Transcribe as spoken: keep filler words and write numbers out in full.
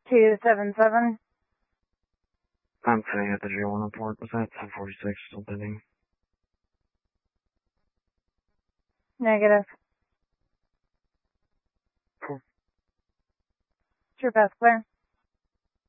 two seven seven. I'm sitting at the J one report. Was that ten forty-six still pending? Negative. Cool. True pass clear.